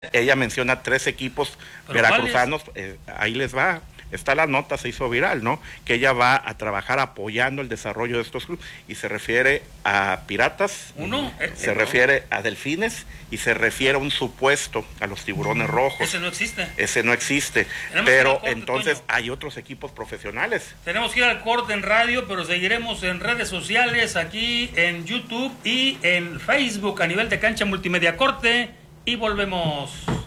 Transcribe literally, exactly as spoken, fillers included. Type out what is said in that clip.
Ella menciona tres equipos veracruzanos, eh, ahí les va, está la nota, se hizo viral, ¿no? Que ella va a trabajar apoyando el desarrollo de estos clubes y se refiere a Piratas, uno, eh, se eh, refiere a Delfines y se refiere a un supuesto a los Tiburones Rojos. Ese no existe. Ese no existe, Tenemos pero corte, entonces Toño. hay otros equipos profesionales. Tenemos que ir al corte en radio, pero seguiremos en redes sociales, aquí en YouTube y en Facebook a nivel de Cancha Multimedia. Corte y volvemos.